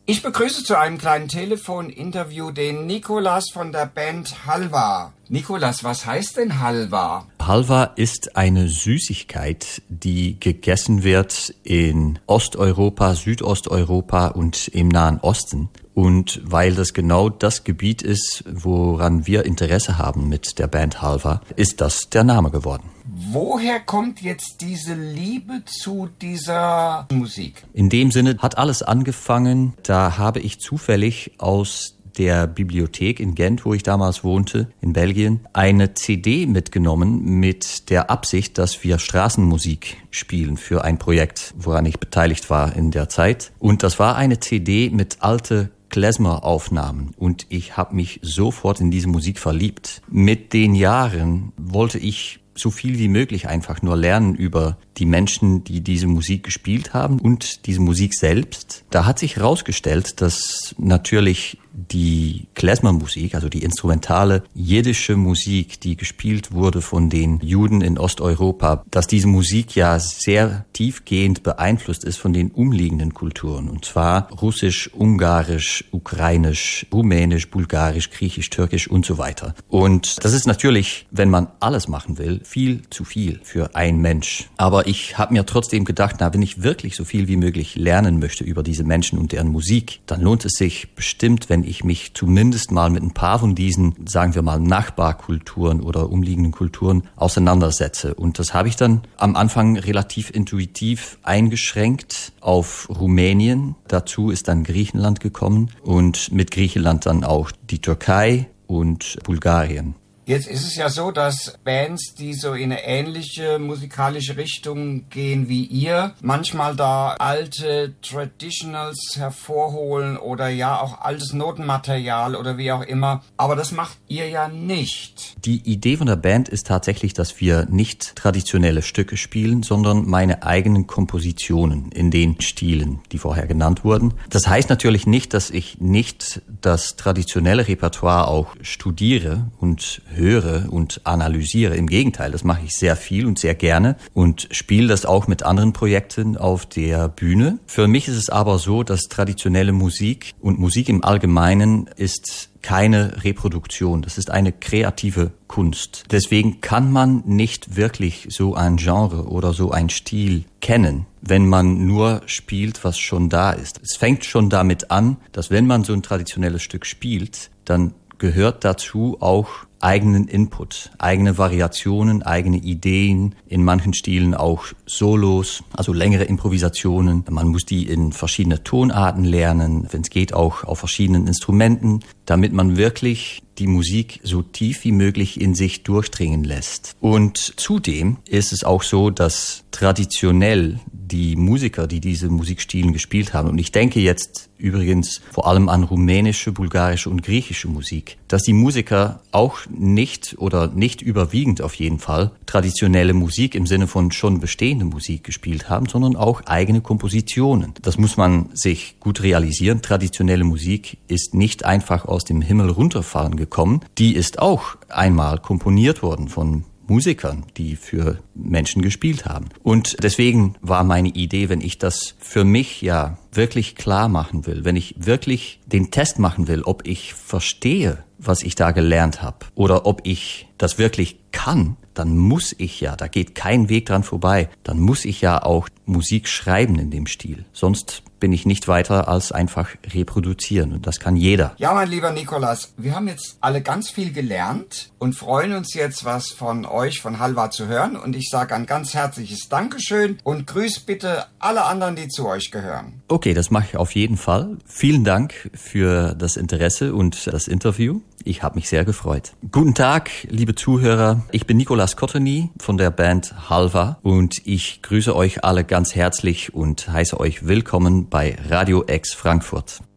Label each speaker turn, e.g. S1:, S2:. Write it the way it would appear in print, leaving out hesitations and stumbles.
S1: Ich begrüße zu einem kleinen Telefoninterview den Nikolas von der Band Halva. Nikolas, was heißt denn Halva?
S2: Halva ist eine Süßigkeit, die gegessen wird in Osteuropa, Südosteuropa und im Nahen Osten. Und weil das genau das Gebiet ist, woran wir Interesse haben mit der Band Halva, ist das der Name geworden.
S1: Woher kommt jetzt diese Liebe zu dieser Musik?
S2: In dem Sinne hat alles angefangen, da habe ich zufällig aus der Bibliothek in Gent, wo ich damals wohnte, in Belgien, eine CD mitgenommen mit der Absicht, dass wir Straßenmusik spielen für ein Projekt, woran ich beteiligt war in der Zeit. Und das war eine CD mit alte Klezmer-Aufnahmen und ich habe mich sofort in diese Musik verliebt. Mit den Jahren wollte ich so viel wie möglich einfach nur lernen über die Menschen, die diese Musik gespielt haben und diese Musik selbst. Da hat sich herausgestellt, dass natürlich die Klezmer-Musik, also die instrumentale jiddische Musik, die gespielt wurde von den Juden in Osteuropa, dass diese Musik ja sehr tiefgehend beeinflusst ist von den umliegenden Kulturen. Und zwar Russisch, Ungarisch, Ukrainisch, Rumänisch, Bulgarisch, Griechisch, Türkisch und so weiter. Und das ist natürlich, wenn man alles machen will, viel zu viel für einen Mensch. Aber ich habe mir trotzdem gedacht, wenn ich wirklich so viel wie möglich lernen möchte über diese Menschen und deren Musik, dann lohnt es sich bestimmt, wenn ich mich zumindest mal mit ein paar von diesen, sagen wir mal, Nachbarkulturen oder umliegenden Kulturen auseinandersetze. Und das habe ich dann am Anfang relativ intuitiv eingeschränkt auf Rumänien. Dazu ist dann Griechenland gekommen und mit Griechenland dann auch die Türkei und Bulgarien.
S1: Jetzt ist es ja so, dass Bands, die so in eine ähnliche musikalische Richtung gehen wie ihr, manchmal da alte Traditionals hervorholen oder ja auch altes Notenmaterial oder wie auch immer. Aber das macht ihr ja nicht.
S2: Die Idee von der Band ist tatsächlich, dass wir nicht traditionelle Stücke spielen, sondern meine eigenen Kompositionen in den Stilen, die vorher genannt wurden. Das heißt natürlich nicht, dass ich nicht das traditionelle Repertoire auch studiere und höre und analysiere. Im Gegenteil, das mache ich sehr viel und sehr gerne und spiele das auch mit anderen Projekten auf der Bühne. Für mich ist es aber so, dass traditionelle Musik und Musik im Allgemeinen ist keine Reproduktion. Das ist eine kreative Kunst. Deswegen kann man nicht wirklich so ein Genre oder so ein Stil kennen, wenn man nur spielt, was schon da ist. Es fängt schon damit an, dass wenn man so ein traditionelles Stück spielt, dann gehört dazu auch eigenen Input, eigene Variationen, eigene Ideen, in manchen Stilen auch Solos, also längere Improvisationen. Man muss die in verschiedene Tonarten lernen, wenn es geht auch auf verschiedenen Instrumenten, damit man wirklich die Musik so tief wie möglich in sich durchdringen lässt. Und zudem ist es auch so, dass traditionell die Musiker, die diese Musikstilen gespielt haben, und ich denke jetzt übrigens vor allem an rumänische, bulgarische und griechische Musik, dass die Musiker auch nicht oder nicht überwiegend auf jeden Fall traditionelle Musik im Sinne von schon bestehende Musik gespielt haben, sondern auch eigene Kompositionen. Das muss man sich gut realisieren. Traditionelle Musik ist nicht einfach aus dem Himmel runterfallen gekommen. Die ist auch einmal komponiert worden von Musikern, die für Menschen gespielt haben. Und deswegen war meine Idee, wenn ich das für mich ja wirklich klar machen will, wenn ich wirklich den Test machen will, ob ich verstehe, was ich da gelernt habe oder ob ich das wirklich kann, dann muss ich ja, da geht kein Weg dran vorbei, dann muss ich ja auch Musik schreiben in dem Stil. Sonst bin ich nicht weiter als einfach reproduzieren und das kann jeder.
S1: Ja, mein lieber Nikolas, wir haben jetzt alle ganz viel gelernt und freuen uns jetzt, was von euch, von Halva zu hören und ich sage ein ganz herzliches Dankeschön und grüß bitte alle anderen, die zu euch gehören.
S2: Okay, das mache ich auf jeden Fall. Vielen Dank für das Interesse und das Interview. Ich habe mich sehr gefreut. Guten Tag, liebe Zuhörer. Ich bin Nicolas Cottony von der Band Halva und ich grüße euch alle ganz herzlich und heiße euch willkommen bei Radio X Frankfurt.